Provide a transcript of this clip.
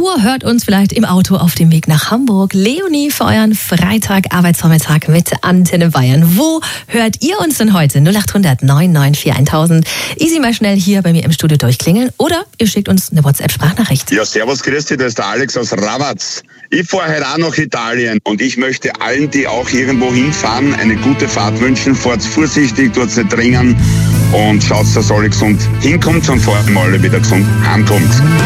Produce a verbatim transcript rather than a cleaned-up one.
Tour, hört uns vielleicht im Auto auf dem Weg nach Hamburg. Leonie für euren Freitag, Arbeitsvormittag mit Antenne Bayern. Wo hört ihr uns denn heute? null acht hundert neun neun vier tausend. Easy mal schnell hier bei mir im Studio durchklingeln oder ihr schickt uns eine WhatsApp-Sprachnachricht. Ja, servus, grüß dich, das ist der Alex aus Ravatz. Ich fahre heute auch nach Italien und ich möchte allen, die auch irgendwo hinfahren, eine gute Fahrt wünschen. Fahrt vorsichtig, tut's nicht dringend und schaut, dass alle gesund hinkommt und vor allem alle wieder gesund heimkommt.